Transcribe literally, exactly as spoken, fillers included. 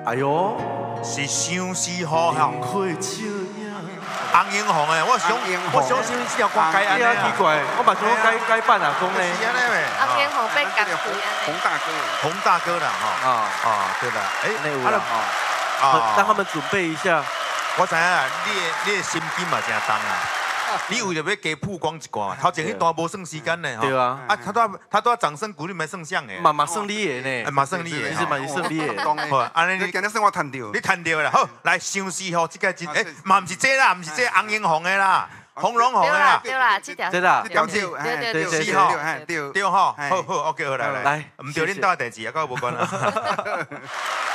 哎呦， 是相思好吼。 会笑呀。 洪英红诶，我想我相信这条歌该安尼啊，奇怪，我嘛想讲该该办啊，讲呢。 是安尼呗。 洪英红被赶出洪大哥， 洪大哥啦，哈。 啊啊，对啦，哎， 那有啦哈。 啊， 让他们准备一下。 我知影啊，你的你的心机嘛真重啊。你为了要加曝光一寡，头前迄段无算时间呢， 对啊。 啊，他都他都要掌声鼓励，没算像诶。 嘛嘛算你的呢， 嘛算你的， 其实嘛是算你的。 好，安尼你今日算我赚到， 你赚到啦。好，来相思吼，这个真诶，嘛毋是这啦，毋是这洪英红的啦，红龙红的啦。 对啦，这条。 对啦， 对对对对是吼， 对对吼，好好 OK 好来来， 来， 唔对恁兜代志啊，跟我无关啦。